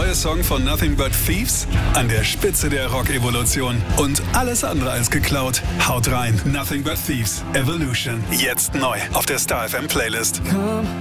neue Song von Nothing But Thieves? An der Spitze der Rock-Evolution. Und alles andere als geklaut. Haut rein. Nothing But Thieves. Evolution. Jetzt neu auf der Star FM Playlist. Come